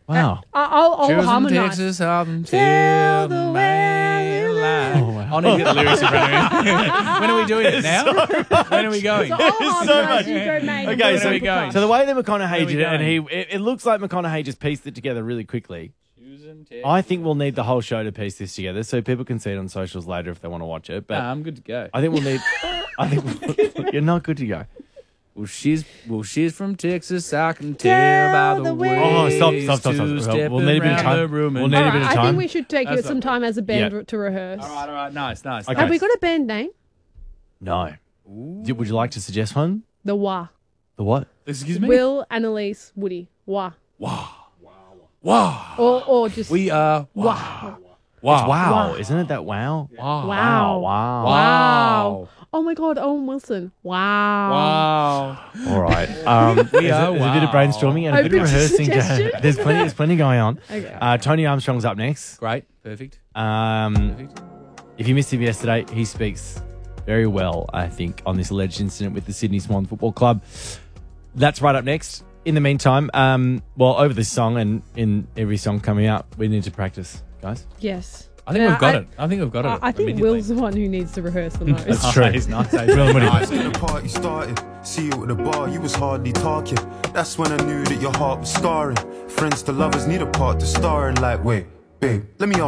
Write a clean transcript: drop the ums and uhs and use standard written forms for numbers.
Wow. I'll harmonise. Texas up until the main line. Oh, wow. I need to get the lyrics in front of me. When are we doing it now? When are we going? So I'll harmonise, much. you go main. Okay, Where so, are we going? so the way that McConaughey Where are we did it, and going? it looks like McConaughey just pieced it together really quickly. I think we'll need the whole show to piece this together, so people can see it on socials later if they want to watch it. But Nah, I'm good to go. I think we'll need. You're not good to go. Well, she's from Texas. I can tell by the way. Oh, stop. We'll need a bit of time. We'll need a bit of I time. think we should take That's some time as a band Yeah. to rehearse. All right. Nice. Okay. Have we got a band name? No. Would you like to suggest one? The Wah. The what? Excuse me? Will, Annalise, Woody. Wah. Wow. Or just We are. Wah. Wow. Wow. Isn't it that wow? Wow. Wow. Wow. Wow. Oh my God, Owen Wilson. Wow. Wow. All right. We there's are a bit of brainstorming and a bit of rehearsing. suggestion. There's plenty going on. Okay. Tony Armstrong's up next. Great. Perfect. If you missed him yesterday, he speaks very well, I think, on this alleged incident with the Sydney Swans Football Club. That's right up next. In the meantime, over this song and in every song coming out, we need to practice, guys. Yes. I think we've got it. I think we've got it. I think immediately. Will's the one who needs to rehearse the most. That's true. He's nice. Will and Woody. When the party started, see you at the bar, you was hardly talking. That's when I knew that your heart was scarring. Friends to lovers need a part to star in. Like, wait, babe, let me